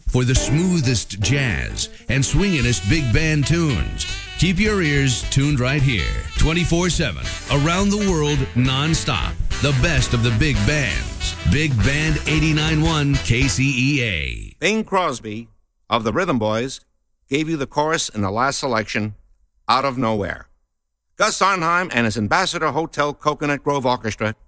for the smoothest jazz and swinginest big band tunes. Keep your ears tuned right here, 24/7, around the world, non-stop. The best of the big bands. Big Band 89.1 KCEA. Bing Crosby of the Rhythm Boys gave you the chorus in the last selection, Out of Nowhere. Gus Arnheim and his Ambassador Hotel Coconut Grove Orchestra